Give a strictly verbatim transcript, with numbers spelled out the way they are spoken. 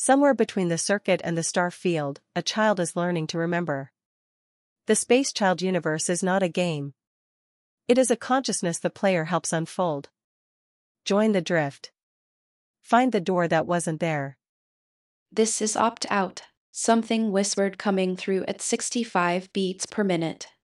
Somewhere between the circuit and the star field, a child is learning to remember. The Space Child universe is not a game. It is a consciousness the player helps unfold. Join the drift. Find the door that wasn't there. This is Opt Out, something whispered coming through at sixty-five beats per minute.